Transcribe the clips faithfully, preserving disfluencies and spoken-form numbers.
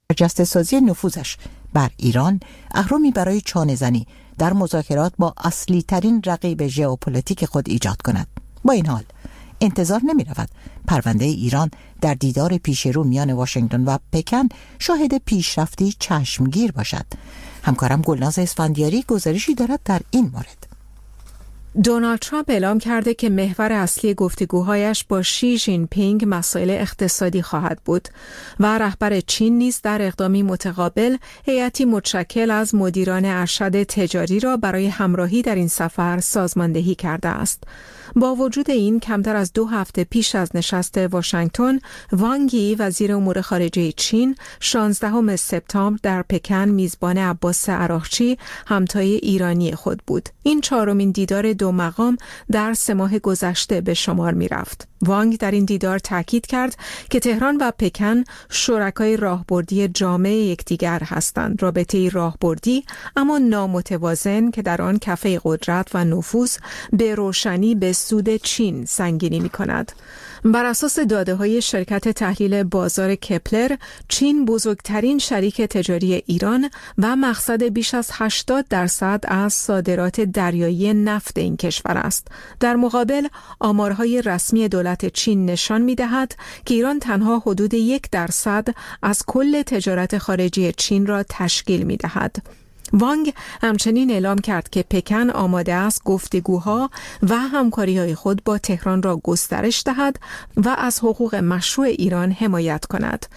برجسته سازی نفوذش بر ایران اهرامی برای چانه‌زنی در مذاکرات با اصلی ترین رقیب ژئوپلیتیک خود ایجاد کند. با این حال انتظار نمی رود پرونده ایران در دیدار پیش رو میان واشنگتن و پکن شاهد پیشرفتی چشمگیر باشد. همکارم گلناز اسفندیاری گزارشی دارد در این مورد. دونالد ترامپ اعلام کرده که محور اصلی گفتگوهایش با شی جین پینگ مسائل اقتصادی خواهد بود و رهبر چین نیز در اقدامی متقابل هیئتی متشکل از مدیران ارشد تجاری را برای همراهی در این سفر سازماندهی کرده است. با وجود این، کمتر از دو هفته پیش از نشست واشنگتن، وانگ یی وزیر امور خارجه چین شانزدهم سپتامبر در پکن میزبان عباس عراقچی همتای ایرانی خود بود. این چهارمین دیدار دو مقام در سه ماه گذشته به شمار می رفت. وانگ در این دیدار تاکید کرد که تهران و پکن شرکای راهبردی جامع یکدیگر هستند. رابطه‌ای راهبردی اما نامتوازن که در آن کفه قدرت و نفوذ به روشنی به سود چین سنگینی می کند. بر اساس داده‌های شرکت تحلیل بازار کپلر، چین بزرگترین شریک تجاری ایران و مقصد بیش از هشتاد درصد از صادرات دریایی نفت این کشور است. در مقابل، آمارهای رسمی دولت چین نشان می‌دهد که ایران تنها حدود یک درصد از کل تجارت خارجی چین را تشکیل می‌دهد. وانگ همچنین اعلام کرد که پکن آماده است گفتگوها و همکاری‌های خود با تهران را گسترش دهد و از حقوق مشروع ایران حمایت کند.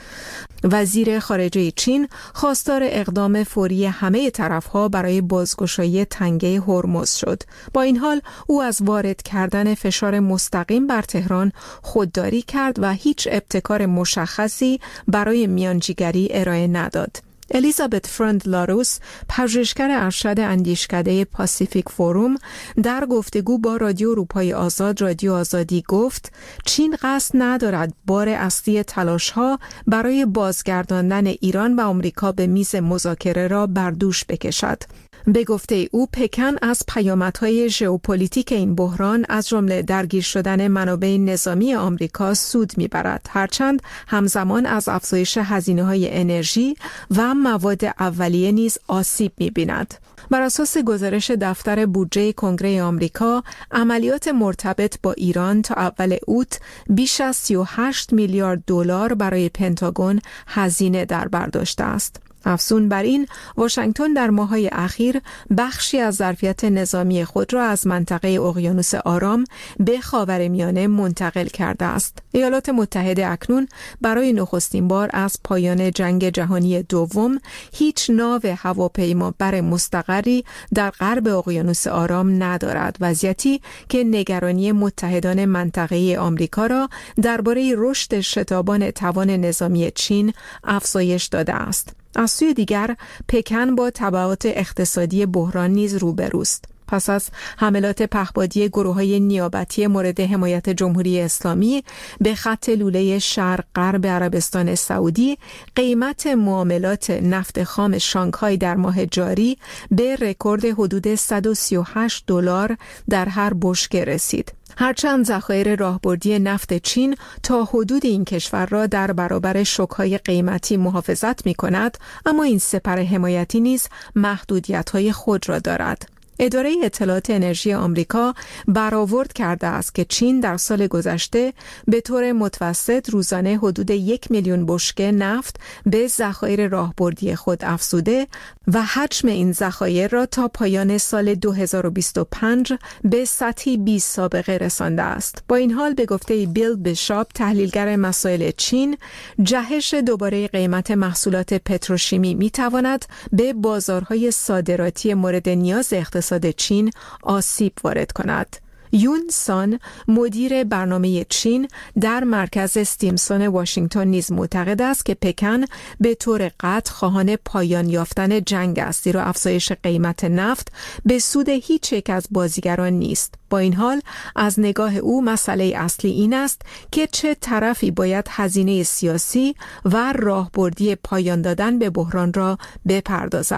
وزیر خارجه چین خواستار اقدام فوری همه طرف‌ها برای بازگشایی تنگه هرمز شد. با این حال او از وارد کردن فشار مستقیم بر تهران خودداری کرد و هیچ ابتکار مشخصی برای میانجیگری ارائه نداد. الیزابت فرند لاروس، پژوهشگر ارشد اندیشکده پاسیفیک فوروم، در گفتگو با رادیو اروپای آزاد رادیو آزادی گفت چین قصد ندارد بار اصلی تلاش‌ها برای بازگرداندن ایران و آمریکا به میز مذاکره را بر دوش بکشد. به گفته او، پکن از پیامدهای ژئوپلیتیک این بحران از جمله درگیر شدن منابع نظامی آمریکا سود میبرد، هرچند همزمان از افزایش هزینه‌های انرژی و مواد اولیه نیز آسیب می‌بیند. بر اساس گزارش دفتر بودجه کنگره آمریکا، عملیات مرتبط با ایران تا اول اوت بیش از سی و هشت میلیارد دلار برای پنتاگون هزینه در بر داشته است. افزون بر این، واشنگتن در ماه‌های اخیر بخشی از ظرفیت نظامی خود را از منطقه اقیانوس آرام به خاورمیانه منتقل کرده است. ایالات متحده اکنون برای نخستین بار از پایان جنگ جهانی دوم هیچ ناو هواپیما بر مستقری در غرب اقیانوس آرام ندارد، وضعیتی که نگرانی متحدان منطقه آمریکا را درباره رشد شتابان توان نظامی چین افزایش داده است. از سوی دیگر، پکن با تبعات اقتصادی بحران نیز روبروست. پس از حملات پهپادی گروه‌های نیابتی مورد حمایت جمهوری اسلامی به خط لوله شرق غرب عربستان سعودی، قیمت معاملات نفت خام شانگهای در ماه جاری به رکورد حدود صد و سی و هشت دلار در هر بشکه رسید. هرچند ذخایر راهبردی نفت چین تا حدود این کشور را در برابر شوک‌های قیمتی محافظت می‌کند، اما این سپر حمایتی نیز محدودیت‌های خود را دارد. اداره اطلاعات انرژی آمریکا برآورد کرده است که چین در سال گذشته به طور متوسط روزانه حدود یک میلیون بشکه نفت به ذخایر راهبردی خود افزوده و حجم این ذخایر را تا پایان سال دو هزار و بیست و پنج به سطحی بی سابقه رسانده است. با این حال، به گفته بیل بشاپ، تحلیلگر مسائل چین، جهش دوباره قیمت محصولات پتروشیمی میتواند به بازارهای صادراتی مورد نیاز اقتصادی چین آسیب وارد کند. یون سان، مدیر برنامه چین در مرکز استیمسون واشنگتن، نیز معتقد است که پکن به طور قطع خواهان پایان یافتن جنگ است، زیرا افزایش قیمت نفت به سود هیچ یک از بازیگران نیست. با این حال، از نگاه او مسئله اصلی این است که چه طرفی باید هزینه سیاسی و راهبردی پایان دادن به بحران را بپردازد.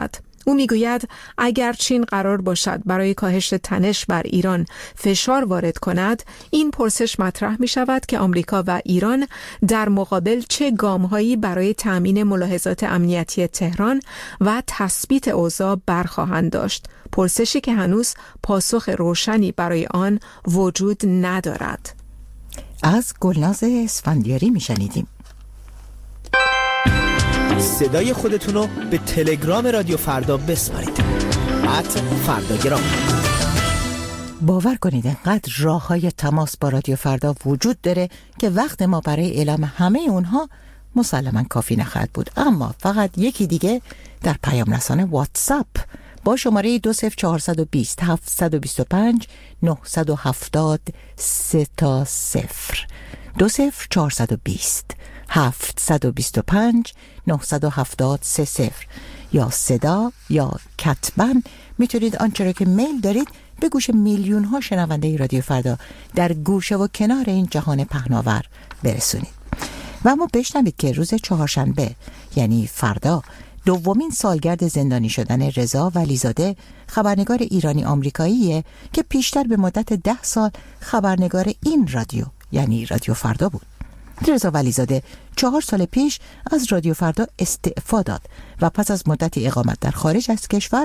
او میگوید اگر چین قرار باشد برای کاهش تنش بر ایران فشار وارد کند، این پرسش مطرح می شود که آمریکا و ایران در مقابل چه گام‌هایی برای تأمین ملاحظات امنیتی تهران و تثبیت اوضاع برخواهند داشت. پرسشی که هنوز پاسخ روشنی برای آن وجود ندارد. از گلناز اسفندیاری می شنیدیم. صدای خودتون رو به تلگرام رادیو فردا بسپارید. ات فرداگرام. باور کنید انقدر راه های تماس با رادیو فردا وجود داره که وقت ما برای اعلام همه اونها مسلما کافی نخواهد بود. اما فقط یکی دیگه در پیام رسان واتساپ با شماره دو صفر چهارصد و بیست هفتصد و بیست و پنج نهصد و هفتاد سه تا صفر دو صفر چهارصد و بیست هفتصد و بیست و پنج نهصد و هفتاد سه صفر یا صدا یا کتباً میتونید آنچه را که میل دارید به گوش میلیون ها شنونده رادیو فردا در گوشه و کنار این جهان پهناور برسونید. و اما بشنوید که روز چهارشنبه یعنی فردا دومین سالگرد زندانی شدن رضا ولیزاده، خبرنگار ایرانی آمریکاییه که پیشتر به مدت ده سال خبرنگار این رادیو یعنی رادیو فردا بود. رضا ولیزاده چهار سال پیش از رادیو فردا استعفا داد و پس از مدتی اقامت در خارج از کشور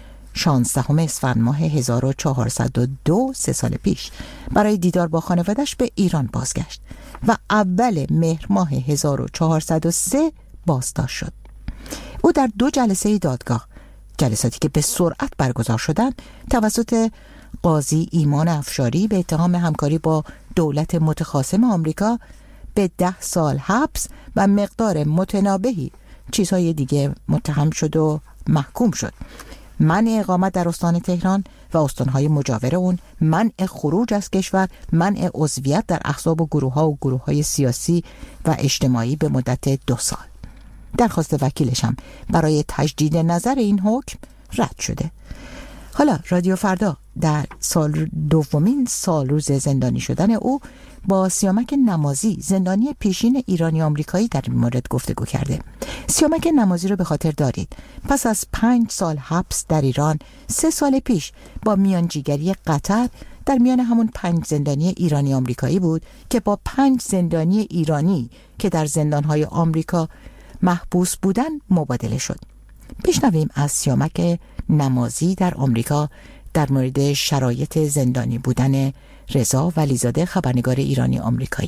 شانزدهم اسفند ماه هزار و چهارصد و دو سه سال پیش برای دیدار با خانواده‌اش به ایران بازگشت و اول مهر ماه هزار و چهارصد و سه بازداشت شد. او در دو جلسه دادگاه، جلساتی که به سرعت برگزار شدند، توسط قاضی ایمان افشاری به اتهام همکاری با دولت متخاصم آمریکا به ده سال حبس و مقدار متنابهی چیزهای دیگه متهم شد و محکوم شد. منع اقامت در استان تهران و استانهای مجاور اون، منع خروج از کشور، منع عضویت در احزاب و گروه‌ها و گروه‌های سیاسی و اجتماعی به مدت دو سال. درخواست وکیلش هم برای تجدید نظر این حکم رد شده. حالا رادیو فردا در سال دومین سال روز زندانی شدن او با سیامک نمازی، زندانی پیشین ایرانی آمریکایی، در این مورد گفتگو کرده. سیامک نمازی رو به خاطر دارید. پس از پنج سال حبس در ایران، سه سال پیش با میانجیگری قطر در میان همون پنج زندانی ایرانی آمریکایی بود که با پنج زندانی ایرانی که در زندانهای آمریکا محبوس بودن مبادله شد. بشنویم از سیامک نمازی در آمریکا در مورد شرایط زندانی بودن رضا ولیزاده، خبرنگار ایرانی آمریکایی.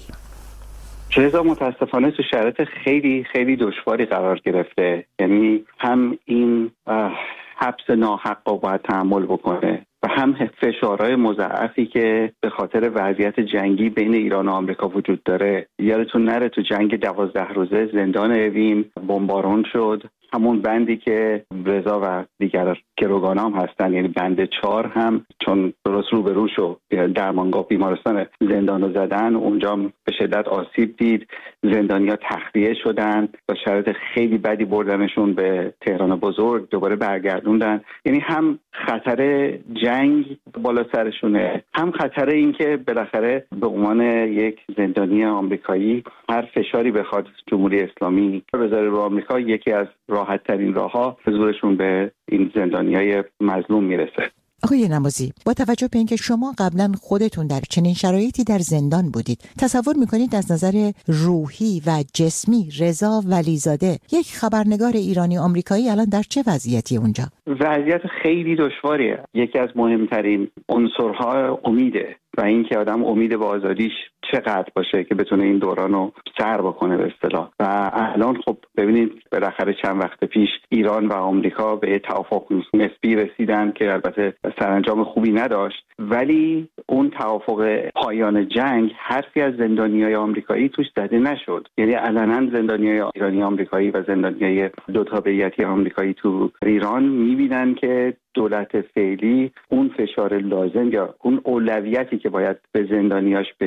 رضا متاسفانه تو شرایط خیلی خیلی دشواری قرار گرفته. یعنی هم این حبس ناحق رو باید تحمل بکنه و هم فشارهای مضاعفی که به خاطر وضعیت جنگی بین ایران و آمریکا وجود داره. یادتون نره تو جنگ دوازده روزه زندان اوین بمباران شد، همون بندی که رضا و دیگر گروگانام هستن، یعنی بند چهار هم چون درست رو به رو شو درمانگاه بیمارستان زندان رو زدن، اونجا به شدت آسیب دید، زندانیا تخلیه شدن و شرایط خیلی بدی بردنشون به تهران بزرگ، دوباره برگردوندن. یعنی هم خطر جنگ بالا سرشونه، هم خطر این که بالاخره به عنوان یک زندانی آمریکایی هر فشاری بخواد جمهوری اسلامی بذاره رو آمریکا، یکی از راحت ترین راه ها حضورشون به این زندانیای مظلوم میرسه. آقای نمازی، با توجه به اینکه شما قبلا خودتون در چنین شرایطی در زندان بودید، تصور میکنید از نظر روحی و جسمی رضا ولیزاده، یک خبرنگار ایرانی آمریکایی، الان در چه وضعیتی اونجا؟ وضعیت خیلی دشواریه. یکی از مهمترین عنصرها امیده و اینکه آدم امید به آزادیش چقدر باشه که بتونه این دوران رو سر بکنه به اصطلاح. و الان خب ببینید بالاخره چند وقت پیش ایران و آمریکا به توافق نسبی رسیدن که البته سرانجام خوبی نداشت، ولی اون توافق پایان جنگ حرفی از زندانیای آمریکایی توش زده نشد. یعنی علنا زندانیای ایرانی آمریکایی و زندانیای دو تابعیتی آمریکایی تو ایران می‌بینن که دولت فعلی اون فشار لازم یا اون اولویتی که باید به زندانیاش بده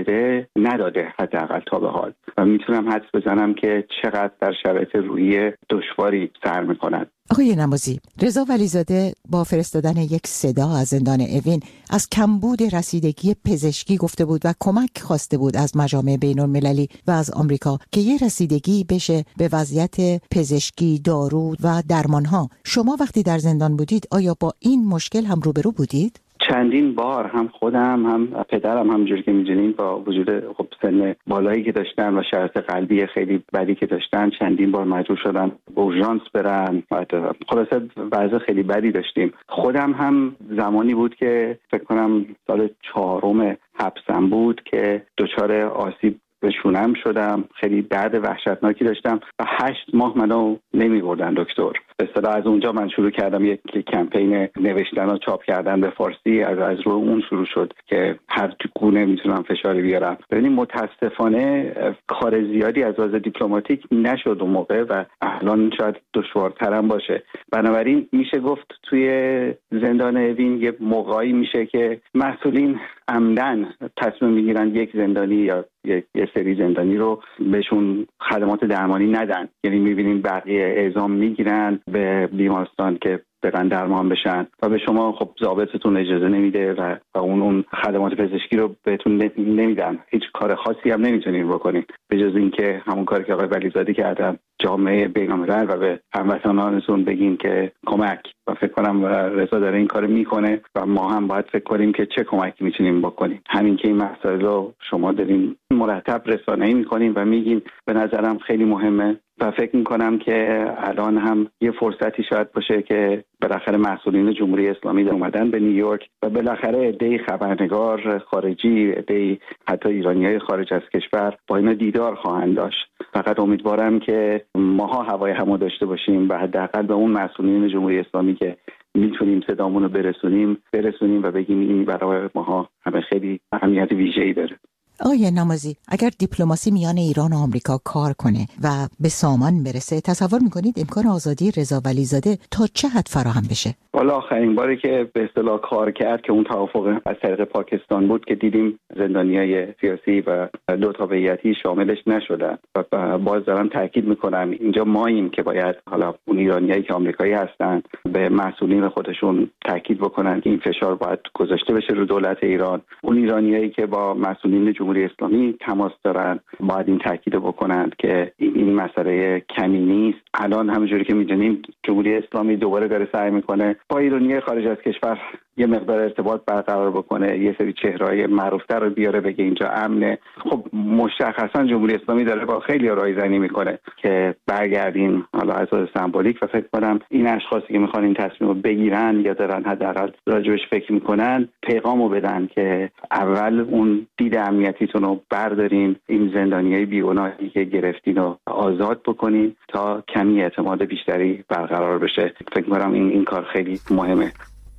نداده حداقل تا به حال، و میتونم حدس بزنم که چقدر در شرایط روحی دشواری سر میکنند. آقای نمازی، رضا ولیزاده با فرستادن یک صدا از زندان اوین از کمبود رسیدگی پزشکی گفته بود و کمک خواسته بود از مجامع بین‌المللی و از آمریکا که یه رسیدگی بشه به وضعیت پزشکی، دارو و درمانها. شما وقتی در زندان بودید آیا با این مشکل هم روبرو بودید؟ چندین بار هم خودم هم پدرم همونجوری که می‌دونین با وجود خب سن بالایی که داشتن و شرایط قلبی خیلی بدی که داشتن چندین بار مجبور شدن به اورژانس برن. خلاصه وضع خیلی بدی داشتیم. خودم هم زمانی بود که فکر کنم سال چهارم حبسم بود که دچار آسیب به شونم شدم، خیلی درد وحشتناکی داشتم و هشت ماه منو نمی بردن دکتر. به اصطلاح از اونجا من شروع کردم یک کمپین نوشتن و چاپ کردن به فارسی، از از روی اون شروع شد که هر گونه میتونم فشاری بیارم. ببینید متاسفانه کار زیادی از لحاظ دیپلماتیک نشد اون موقع و الان شاید دشوارترم باشه. بنابراین میشه گفت توی زندان اوین یه موقعی میشه که مسئولین عمدن تصمیم میگیرن یک زندانی یا یک یه سری زندانی رو بهشون خدمات درمانی ندن. یعنی میبینیم بقیه اعزام میگیرن به بیمارستان که برن درمان بشن و به شما خب ضابطتون اجازه نمیده و, و اون اون خدمات پزشکی رو بهتون نمیدن. هیچ کار خاصی هم نمیتونین بکنین به جز اینکه همون کاری که آقای ولیزاده کردن، جامعه بین‌الملل و به هموطنانتون بگین که کمک. و فکر کنم رضا داره این کارو میکنه و ما هم باید فکر کنیم که چه کمکی میتونیم بکنیم. همین که این مسائل رو شما دارین مرتب رسانه‌ای میکنین و میگین به نظرم خیلی مهمه و فکر میکنم که الان هم یه فرصتی شاید باشه که بالاخره مسئولین جمهوری اسلامی در اومدن به نیویورک و بالاخره عده‌ای خبرنگار خارجی، عده‌ای حتی ایرانیای خارج از کشور با اینا دیدار خواهند داشت. فقط امیدوارم که ماها هوای همو داشته باشیم و حداقل به اون مسئولین جمهوری اسلامی که میتونیم صدامون رو برسونیم برسونیم و بگیم این برای ماها همه خیلی اهمیت ویژه‌ای داره. آقای نمازی، اگر دیپلماسی میان ایران و آمریکا کار کنه و به سامان برسه، تصور میکنید امکان آزادی رضا ولیزاده تا چه حد فراهم بشه؟ والا آخرین باری که به اصطلاح کار کرد که اون توافق از طریق پاکستان بود که دیدیم زندانیای سیاسی و دو تابعیتی شاملش نشدن و باز دارم تاکید میکنم اینجا ماییم که باید حالا اون ایرانیایی که آمریکایی هستن به مسئولین خودشون تاکید بکنن که این فشار باید گذاشته بشه رو دولت ایران. اون ایرانیایی که با مسئولین جمهوری اسلامی تماس دارن باید این تاکید بکنند که این مسئله کمی نیست. الان همونجوری که میدونیم جمهوری اسلامی دوباره داره سعی میکنه با ایرانی خارج از کشور یه مقدار ارتباط برقرار بکنه، یه سری چهره‌های معروف‌تر رو بیاره بگه اینجا امنه. خب مشخصا جمهوری اسلامی داره با خیلی رایزنی میکنه که برگردیم حالا از لحاظ سمبولیک و فکر کنم این اشخاصی که میخوان این تصمیم رو بگیرن یا دارن حداقل راجبش فکر میکنن پیغامو بدن که اول اون دید امنیتیتون رو بردارین، این زندانیای بیگناهی که گرفتین رو آزاد بکنین تا کمی اعتماد بیشتری برقرار بشه. فکر کنم این این کار خیلی مهمه.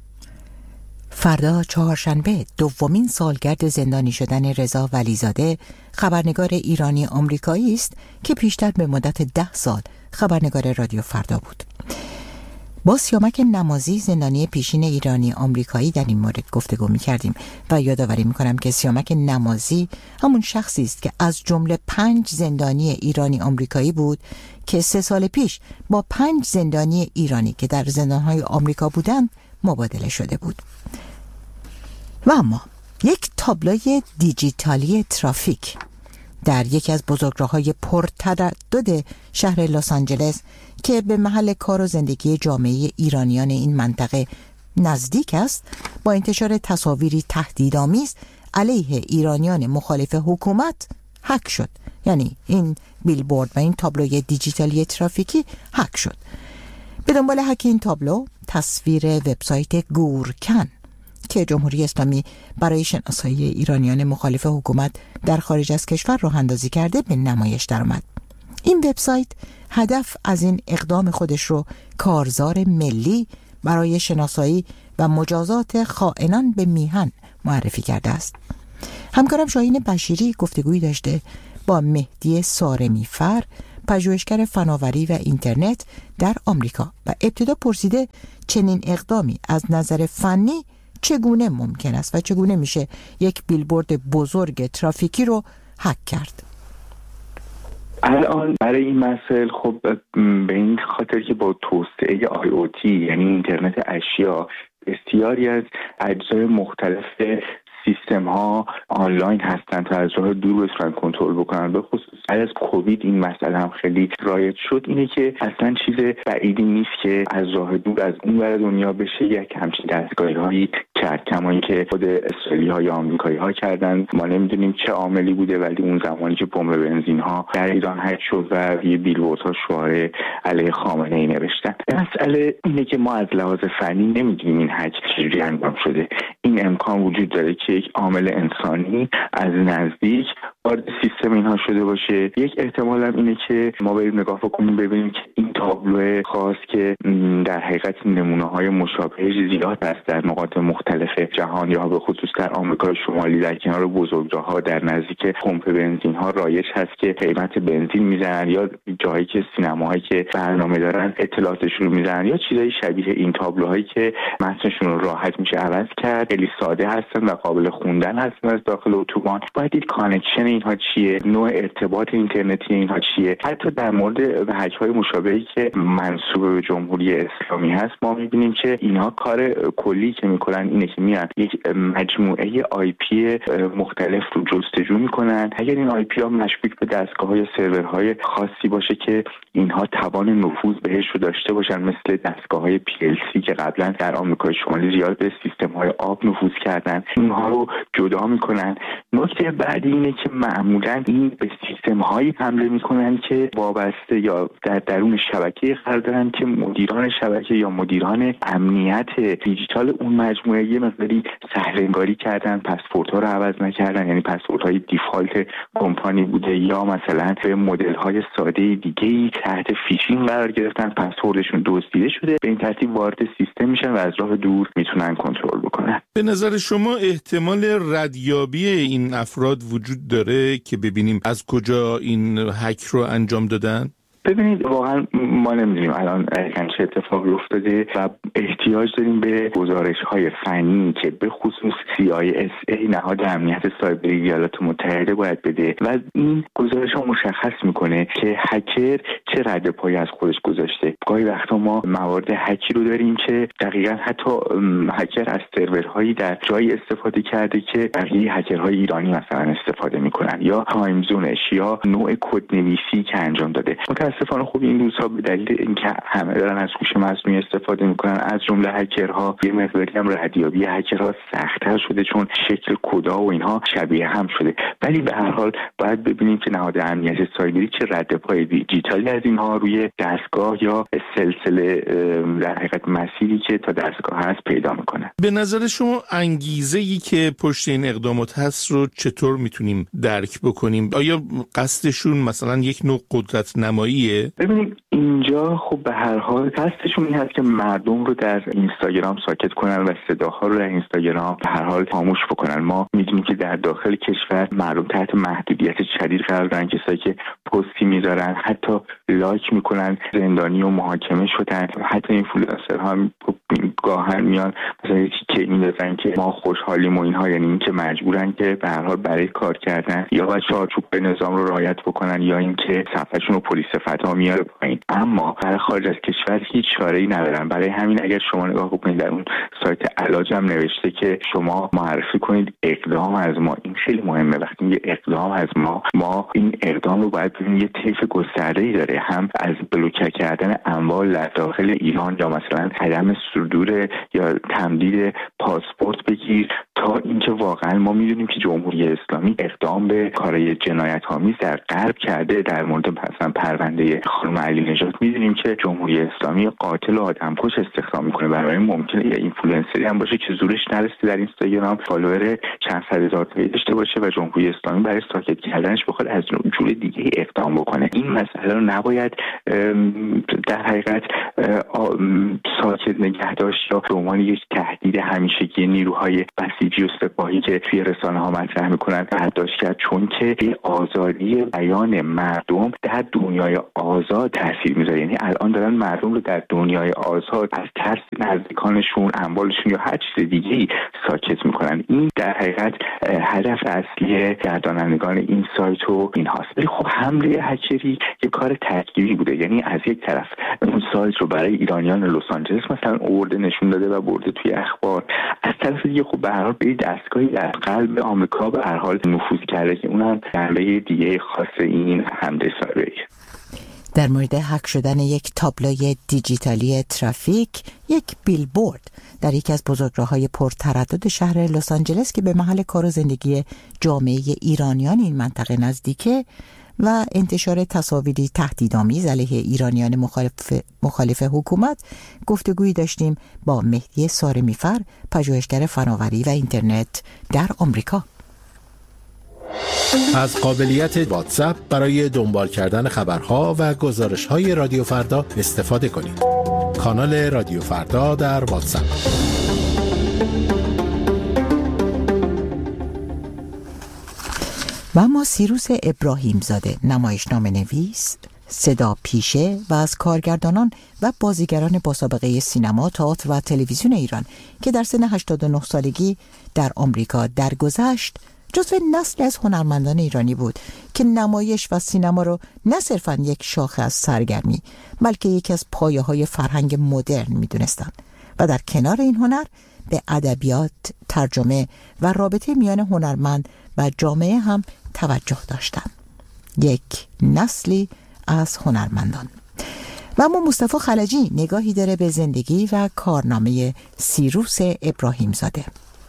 فردا چهارشنبه دومین سالگرد زندانی شدن رضا ولیزاده، خبرنگار ایرانی آمریکایی است که پیشتر به مدت ده سال خبرنگار رادیو فردا بود. با سیامک نمازی زندانی پیشین ایرانی آمریکایی در این مورد گفتگو می‌کردیم و یادآوری می‌کنم که سیامک نمازی همون شخصی است که از جمله پنج زندانی ایرانی آمریکایی بود که سه سال پیش با پنج زندانی ایرانی که در زندان‌های آمریکا بودند مبادله شده بود. و اما یک تابلوی دیجیتالی ترافیک در یکی از بزرگراه‌های پرتردد شهر لس آنجلس که به محل کار و زندگی جامعه ایرانیان این منطقه نزدیک است، با انتشار تصاویری تهدیدآمیز علیه ایرانیان مخالف حکومت هک شد. یعنی این بیلبورد و این تابلوی دیجیتالی ترافیکی هک شد. به دنبال هک این تابلو تصویر وبسایت گورکن که جمهوری اسلامی برای شناسایی ایرانیان مخالف حکومت در خارج از کشور راه اندازی کرده به نمایش درآمد. این وبسایت هدف از این اقدام خودش رو کارزار ملی برای شناسایی و مجازات خائنان به میهن معرفی کرده است. همکارم شاهین بشیری گفتگویی داشته با مهدی سارمیفر، پژوهشگر فناوری و اینترنت در آمریکا، و ابتدا پرسیده چنین اقدامی از نظر فنی چگونه ممکن است و چگونه میشه یک بیلبورد بزرگ ترافیکی رو هک کرد. الان برای این مسائل خب به این خاطر که با توسعه آی او تی یعنی اینترنت اشیا بسیاری از اجزای مختلف سیستم ها آنلاین هستن تا از راه دور بتونن کنترل بکنن. به خصوص بعد از کووید این مسئله هم خیلی رایج شد، اینه که اصلا چیز بعیدی نیست که از راه دور از اون ور دنیا بشه یک همچین دستگاهی هایی کرد، کما اینکه خود اسرائیلی ها یا آمریکایی ها کردن. ما نمیدونیم چه عاملی بوده، ولی اون زمانی که پمپ بنزین ها در ایران هک شد و یه بیلبورد ها شعار علیه خامنه ای نوشتن. مسئله اینه که ما از لحاظ فنی نمیدونیم این هک چجوری انجام شده. این امکان وجود داره که یک عامل انسانی از نزدیک وارد سیستم اینها شده باشه. یک احتمال هم اینه که ما بریم نگاه بکنیم ببینیم که این تابلو خاص که در حقیقت نمونه‌های مشابهش زیاد است در نقاط مختلف جهان یا به خصوص در آمریکا شمالی در کنار بزرگراه‌ها در نزدیک پمپ بنزین ها رایج هست که قیمت بنزین میزنن، یا جایی که سینماهایی که برنامه دارن اطلاعاتشون رو میزنن، یا چیزای شبیه این تابلوهایی که متنشون رو راحت میشه عوض کرد، خیلی ساده هستن و قابل خوندن هستن از داخل اتوبان. باید دید کانکشن اینها چیه، نوع ارتباط اینترنتی اینها چیه. حتی در مورد هک های مشابهی که منسوب به جمهوری اسلامی هست ما میبینیم که اینها کار کلی که میکنن اینه که میان یک مجموعه آی پی مختلف رو جستجو میکنن. اگر این آی پی ها مشکوک به دستگاه های سرورهای خاصی باشه که اینها توان نفوذ بهش رو داشته باشن، مثل دستگاه های پی ال سی که قبلا در آمریکای شمالی زیاد به سیستم های آب نفوذ کردن، اینها رو جدا میکنن. نکته بعدی اینه که معمولا این به سیستم هایی حمله میکنن که وابسته یا در درون شبکه قرار دارن که مدیران شبکه یا مدیران امنیت دیجیتال اون مجموعه یه مقداری سهل‌انگاری کردن، پسورد ها رو عوض نکردن، یعنی پسورد های دیفالت کمپانی بوده، یا مثلا به مدل های ساده دیگه‌ای تحت فیشینگ قرار گرفتن، پسوردشون دزدیده شده، به این ترتیب وارد سیستم میشن و از راه دور میتونن کنترل بکنن. به نظر شما احتمال ردیابی این افراد وجود داره که ببینیم از کجا این هک رو انجام دادن؟ ببینید واقعا ما نمیدونیم الان چه اتفاقی افتاده و احتیاج داریم به گزارش‌های فنی که به خصوص سی آی اس ای نهاد امنیت سایبری ایالات متحده باید بده و این گزارش‌ها مشخص میکنه که هکر چه رد پایی از خودش گذاشته. گاهی وقتا ما موارد هکی رو داریم که دقیقاً حتی هکر از سرورهایی در جایی استفاده کرده که بقیه هکرهای ایرانی مثلا استفاده میکنن، یا تایم زونش یا نوع کدنویسی که انجام داده. متاسفانه خوب این روزها به دلیل اینکه همه دارن از هوش مصنوعی استفاده میکنن، از جمله هکرها، یه مقداری هم ردیابی هکرها سخت‌تر شده چون شکل کدا و اینها شبیه هم شده. ولی به هر حال باید ببینیم که نهاد امنیت سایبری چه رد پای دیجیتالی از اینها روی دستگاه یا سلسله در حقیقت مسیری که تا دستگاه هست پیدا میکنه. به نظر شما انگیزه‌ای که پشت این اقدامات هست رو چطور میتونیم درک بکنیم؟ آیا قصدشون مثلا یک نوع قدرت نماییه؟ ببینید اینجا خب به هر حال قصدشون این هست که مردم رو در اینستاگرام ساکت کنن و صداها رو در اینستاگرام به هر حال خاموش بکنن. ما میدونیم که در داخل کشور مردم تحت محدودیت شدید قرار دارن، کسایی که پستی میذارن حتی لایک میکنن زندانی و محاکمه شدن. حتی اینفلوئنسرها هم گاهن میان مثلا یه تیکه میذارن که ما خوشحالیم و اینها، یعنی اینکه مجبورن که به هر حال برای کار کردن یا باید چارچوب نظام رو رعایت بکنن یا اینکه صفحه‌شون رو پلیس فتا میاره پایین. اما برای خارج از کشور هیچ چاره‌ای ندارن. برای همین اگر شما نگاه بکنید در اون سایت علاج هم نوشته که شما معرفی کنید اقدام از ما. این خیلی مهمه. وقتی میگه اقدام از ما، ما این اقدام رو باید ببینیم یه طیف گسترده‌ای داره، هم از بلوکه کردن اموال در داخل ایران یا مثلا عدم صدور یا تمدید پاسپورت بگیر، تا اینکه واقعا ما میدونیم که جمهوری اسلامی اقدام به کارهای جنایت‌آمیز در غرب کرده. در مورد مثلا پرونده خانم علی نژاد میدونیم که جمهوری اسلامی قاتل و آدمکش استخدام میکنه. برای ممکنه یه اینفلوئنسری هم باشه که زورش نرسه در اینستاگرام فالوور چند صد هزار تایی داشته باشه و جمهوری اسلامی برای ساکت کردنش بخواد از جور دیگه اقدام بکنه. این مسئله رو نباید در حقیقت ساکت نگه داشت یا به عنوان یک تهدید همیشگی نیروهای بسیجی و سپاهی که توی رسانه ها مطرح میکنن برداشت کرد، چون که آزادی بیان مردم در دنیای آزاد تاثیر تاثیر میذاره. یعنی الان دارن مردم رو در دنیای آزاد از ترس نزدیکانشون، اموالشون یا هر چیز دیگه‌ای ساکت میکنن. این در حقیقت هدف اصلی گردانندگان این سایت و این هاست. ولی خب حمله هکری یه کار تدریجی بوده. یعنی از یک طرف اون سایت رو برای ایرانیان لس آنجلس مثلا آورده نشون داده و برده توی اخبار، از طرف دیگه خب به هر حال به دستگاهی در قلب آمریکا به هر حال نفوذ کرده که اونم جنبه دیگه خاص این حمله سایبری. در مورد هک شدن یک تابلوی دیجیتالی ترافیک، یک بیلبورد در یکی از بزرگراه‌های پرتردد شهر لس آنجلس که به محل کار و زندگی جامعه ایرانیان این منطقه نزدیکه و انتشار تصاویری تهدیدآمیز علیه ایرانیان مخالف, مخالف حکومت، گفتگویی داشتیم با مهدی سارمیفر، پژوهشگر فناوری و اینترنت در آمریکا. از قابلیت واتساپ برای دنبال کردن خبرها و گزارش‌های رادیو فردا استفاده کنید. کانال رادیو فردا در واتساپ. و ما سیروس ابراهیم زاده، نمایشنامه نویس، صدا پیشه و از کارگردانان و بازیگران با سابقه سینما، تئاتر و تلویزیون ایران که در سن هشتاد و نه سالگی در آمریکا درگذشت، جزو نسلی از هنرمندان ایرانی بود که نمایش و سینما رو نه صرفاً یک شاخه از سرگرمی بلکه یکی از پایه‌های فرهنگ مدرن می‌دونستند و در کنار این هنر به ادبیات، ترجمه و رابطه میان هنرمند و جامعه هم توجه داشتند. یک نسلی از هنرمندان. و اما مصطفی خلجی نگاهی داره به زندگی و کارنامه سیروس ابراهیم زاده.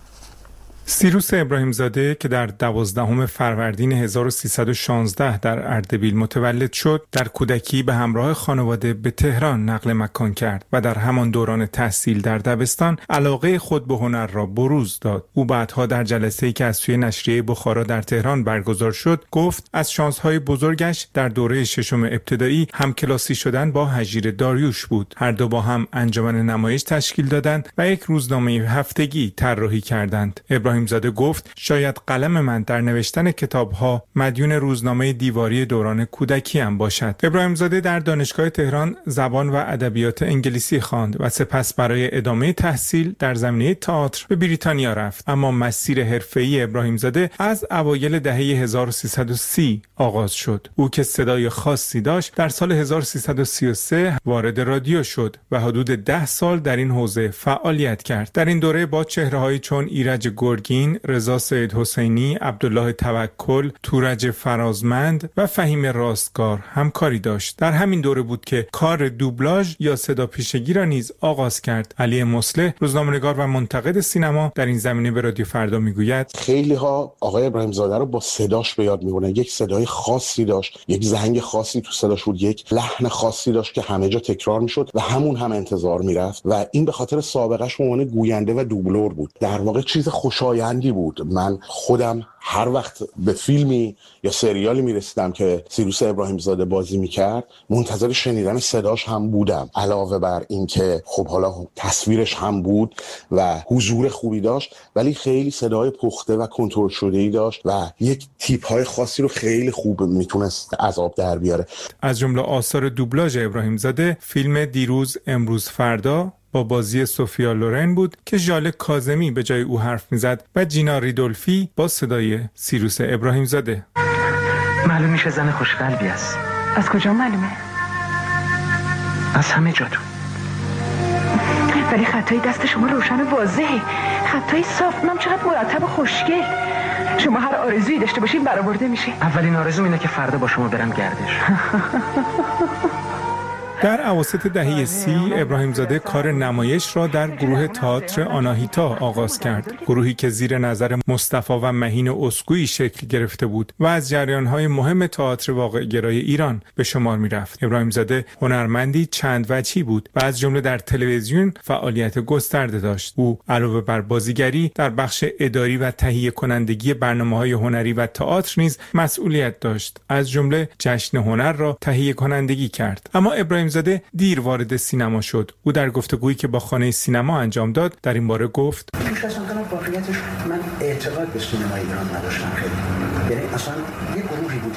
سیروس ابراهیم زاده که در دوازدهم فروردین هزار و سیصد و شانزده در اردبیل متولد شد، در کودکی به همراه خانواده به تهران نقل مکان کرد و در همان دوران تحصیل در دبستان علاقه خود به هنر را بروز داد. او بعدها در جلسه‌ای که از سوی نشریه بخارا در تهران برگزار شد گفت از شانس‌های بزرگش در دوره ششم ابتدایی همکلاسی شدن با هژیر داریوش بود. هر دو با هم انجمن نمایش تشکیل دادند و یک روزنامه هفتگی طراحی کردند. ابراهیم زاده گفت شاید قلم من در نوشتن کتاب‌ها مدیون روزنامه دیواری دوران کودکیم باشد. ابراهیم زاده در دانشگاه تهران زبان و ادبیات انگلیسی خواند و سپس برای ادامه تحصیل در زمینه تئاتر به بریتانیا رفت. اما مسیر حرفه‌ای ابراهیم زاده از اوایل دهه هزار و سیصد و سی آغاز شد. او که صدای خاصی داشت در سال هزار و سیصد و سی و سه وارد رادیو شد و حدود ده سال در این حوزه فعالیت کرد. در این دوره با چهره‌هایی چون ایرج گرگین، رضا سید حسینی، عبدالله توکل، تورج فرازمند و فهیم راستگار همکاری داشت. در همین دوره بود که کار دوبلاژ یا صدا پیشگی را نیز آغاز کرد. علی مصلح، روزنامه‌نگار و منتقد سینما، در این زمینه به رادیو فردا میگوید خیلی ها آقای ابراهیم زاده رو با صداش به یاد میبرن. یک صدای خاصی داشت، یک زنگ خاصی تو صداش بود، یک لحن خاصی داشت که همه جا تکرار میشد و همون هم انتظار میرفت و این به خاطر سابقه‌اش به عنوان گوینده و دوبلور بود. در واقع چیز خوشایندی بود. من خودم هر وقت به فیلمی یا سریالی میرسیدم که سیروس ابراهیم زاده بازی میکرد منتظر شنیدن صداش هم بودم. علاوه بر این که خب حالا تصویرش هم بود و حضور خوبی داشت، ولی خیلی صدای پخته و کنترل شده‌ای داشت و یک تیپ‌های خاصی رو خیلی خوب میتونست از آب در بیاره. از جمله آثار دوبلاژ ابراهیم زاده فیلم دیروز امروز فردا با بازی سوفیا لورن بود که ژاله کاظمی به جای او حرف میزد و جینا ریدولفی با صدای سیروس ابراهیم زاده. معلوم میشه زن خوشقلبی است. از کجا معلومه؟ از همه جاتون. ولی خطای دست شما روشن و واضحه، خطای صاف، اونم چقدر مرتب و خوشگل. شما هر آرزویی داشته باشین برآورده میشه. اولین آرزوم اینه که فردا با شما برم گردش. در اواسط دهه سی ابراهیم زاده کار نمایش را در گروه تئاتر آناهیتا آغاز کرد، گروهی که زیر نظر مصطفی و مهین اسکویی شکل گرفته بود و از جریان‌های مهم تئاتر واقع‌گرای ایران به شمار می‌رفت. ابراهیم زاده هنرمندی چند وجهی بود و از جمله در تلویزیون فعالیت گسترده داشت. او علاوه بر بازیگری در بخش اداری و تهیه کنندگی برنامه‌های هنری و تئاتر نیز مسئولیت داشت، از جمله جشن هنر را تهیه کنندگی کرد. اما ابراهیم زاده دیر وارد سینما شد. او در گفتگویی که با خانه سینما انجام داد در این باره گفت پیش از اون واقعیتش من اعتقاد به سینما ایران نداشتم خیلی. یعنی اصلا یه گروهی بودیم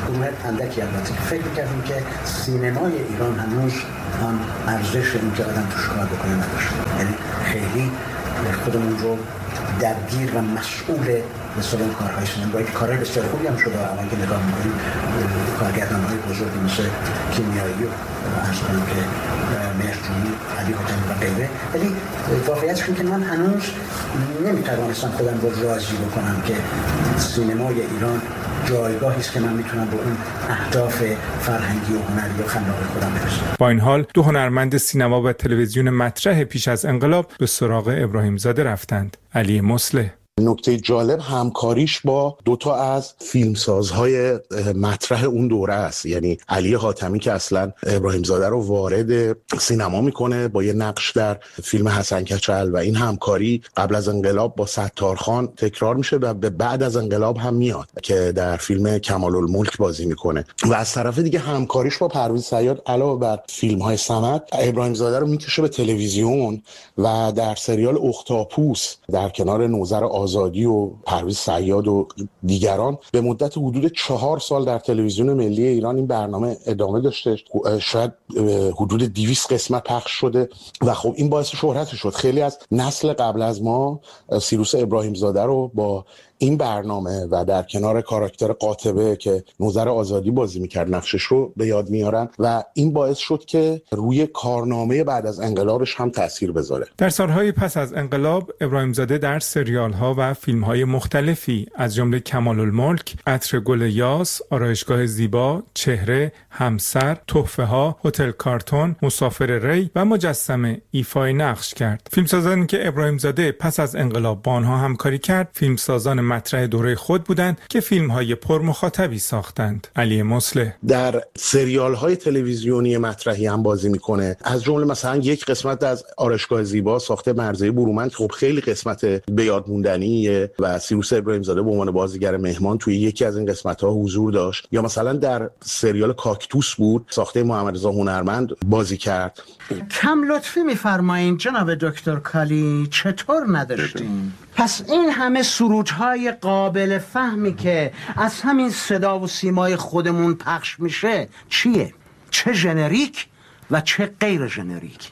گروه اندکی البته فکر می‌کردیم که سینمای ایران هنوز آن ارزش این که آدم توش کار بکنه نداشت، یعنی خیلی خودمون رو درگیر و مسئول مثلا کارهای سینمایی، کارهای بسیار خوبی هم شده. الان که نگاه می‌کنیم کارگردان‌های بزرگی مثل کیمیایی و عرض کنم که مهرجونی، علی حاتمی و غیره، ولی واقعیتش اینه که من هنوز نمی‌توانستم خودم رو راضی بکنم که سینمای ایران جایگاهی است که من میتونم به اون اهداف فرهنگی و هنری و خلاق خودم برسم. با این حال دو هنرمند سینما و تلویزیون مطرح پیش از انقلاب به سراغ ابراهیم زاده رفتند. علی مصلح. نکته جالب همکاریش با دو تا از فیلمسازهای مطرح اون دوره است، یعنی علی حاتمی که اصلا ابراهیم زاده رو وارد سینما میکنه با یه نقش در فیلم حسن کچل و این همکاری قبل از انقلاب با ستارخان تکرار میشه و به بعد از انقلاب هم میاد که در فیلم کمال الملک بازی میکنه. و از طرف دیگه همکاریش با پرویز صیاد علاوه بر فیلم‌های صمد، ابراهیم زاده رو میکشه به تلویزیون و در سریال اختاپوس در کنار نوذر آزادی و پرویز صیاد و دیگران به مدت حدود چهار سال در تلویزیون ملی ایران این برنامه ادامه داشته، شاید حدود دویست قسمت پخش شده و خب این باعث شهرتش شد. خیلی از نسل قبل از ما سیروس ابراهیم زاده رو با این برنامه و در کنار کاراکتر قاطبه که نوذر آزادی بازی میکرد نقشش رو به یاد میارن و این باعث شد که روی کارنامه بعد از انقلابش هم تأثیر بذاره. در سالهای پس از انقلاب ابراهیم زاده در سریال ها و فیلم های مختلفی از جمله کمال الملک، عطر گل یاس، آرایشگاه زیبا، چهره، همسر، تحفه ها، هتل کارتون، مسافر ری و مجسمه ایفای نقش کرد. فیلمسازانی که ابراهیم زاده پس از انقلاب با آنها همکاری کرد، فیلمسازان مطرح دوره خود بودند که فیلم‌های پرمخاطبی ساختند. علی مصلح در سریال‌های تلویزیونی مطرحی هم بازی میکنه، از جمله مثلا یک قسمت از آرایشگاه زیبا ساخته مرزی برومند که خب خیلی قسمت به یاد موندنیه و سیروس ابراهیم زاده به عنوان بازیگر مهمان توی یکی از این قسمت‌ها حضور داشت. یا مثلا در سریال کاکتوس بود ساخته محمد رضا هنرمند بازی کرد. کم لطفی می‌فرمایید جناب دکتر کالی، چطور نداشتین؟ پس این همه سرودهای قابل فهمی که از همین صدا و سیمای خودمون پخش میشه چیه؟ چه ژنریک و چه غیر ژنریک؟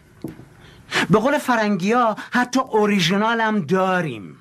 به قول فرنگی‌ها حتی اوریژینال هم داریم.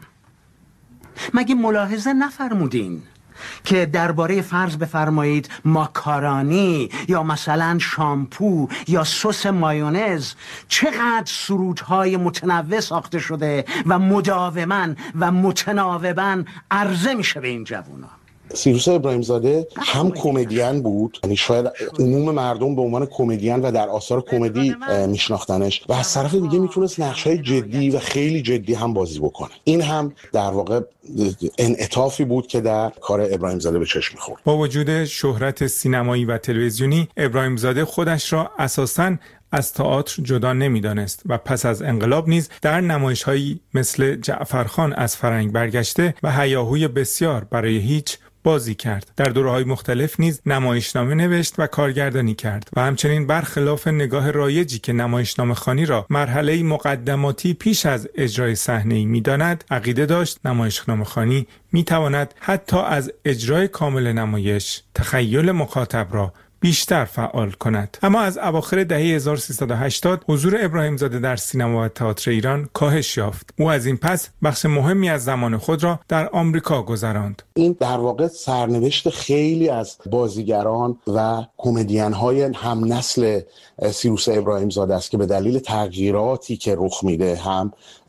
مگه ملاحظه نفرمودین که درباره فرض بفرمایید ماکارونی یا مثلا شامپو یا سس مایونز چقدر سرودهای متنوع ساخته شده و مداوما و متناوبا عرضه میشه به این جوونا؟ سیروس ابراهیم زاده هم کمدین بود، یعنی شاید عموم مردم به عنوان کمدین و در آثار کمدی میشناختنش و از طرف دیگه میتونست نقش‌های جدی و خیلی جدی هم بازی بکنه. این هم در واقع انعطافی بود که در کار ابراهیم زاده به چشم می‌خورد. با وجود شهرت سینمایی و تلویزیونی، ابراهیم زاده خودش را اساساً از تئاتر جدا نمی‌دانست و پس از انقلاب نیز در نمایش‌هایی مثل جعفرخان از فرنگ برگشته و هیاهوی بسیار برای هیچ بازی کرد. در دوره‌های مختلف نیز نمایشنامه نوشت و کارگردانی کرد و همچنین برخلاف نگاه رایجی که نمایشنامه خوانی را مرحله مقدماتی پیش از اجرای صحنه‌ای می‌داند، عقیده داشت نمایشنامه خوانی می‌تواند حتی از اجرای کامل نمایش تخیل مخاطب را بیشتر فعال کند. اما از اواخر دهه هزار و سیصد و هشتاد حضور ابراهیم زاده در سینما و تئاتر ایران کاهش یافت. او از این پس بخش مهمی از زمان خود را در آمریکا گذراند. این در واقع سرنوشت خیلی از بازیگران و کمدین‌های هم نسل سیروس ابراهیم زاده است که به دلیل تغییراتی که رخ میده، هم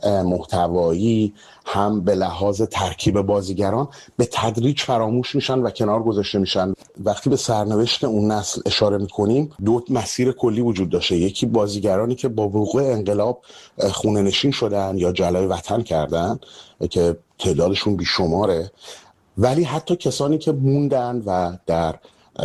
محتوایی هم به لحاظ ترکیب بازیگران، به تدریج فراموش میشن و کنار گذاشته میشن. وقتی به سرنوشت اون نسل اشاره میکنیم، دو مسیر کلی وجود داشته. یکی بازیگرانی که با وقوع انقلاب خونه نشین شدن یا جلای وطن کردن که تعدادشون بیشماره، ولی حتی کسانی که موندن و در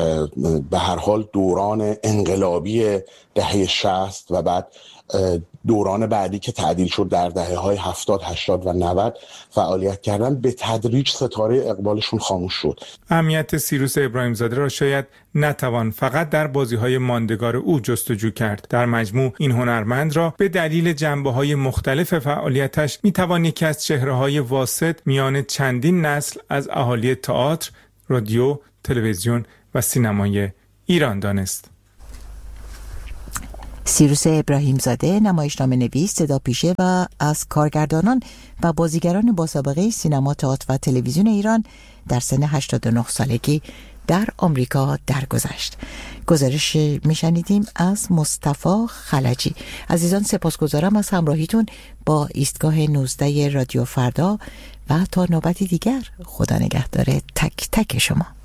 به هر حال دوران انقلابی دهه شصت و بعد دوران بعدی که تعدیل شد در دهه های هفتاد، هشتاد و نود فعالیت کردن، به تدریج ستاره اقبالشون خاموش شد. اهمیت سیروس ابراهیم زاده را شاید نتوان فقط در بازی‌های ماندگار او جستجو کرد. در مجموع این هنرمند را به دلیل جنبه‌های مختلف فعالیتش می‌توان یکی از چهره‌های واسط میان چندین نسل از اهالی تئاتر، رادیو، تلویزیون و سینمای ایران دانست. سیروس ابراهیم زاده، نمایشنامه نویس، صدا پیشه و از کارگردانان و بازیگران با سابقه سینما، تئاتر و تلویزیون ایران در سن هشتاد و نه سالگی در آمریکا درگذشت. گزارش میشنیدیم از مصطفی خلجی. عزیزان سپاسگزارم از همراهیتون با ایستگاه نوزده رادیو فردا و تا نوبتی دیگر خدا نگهدار تک تک شما.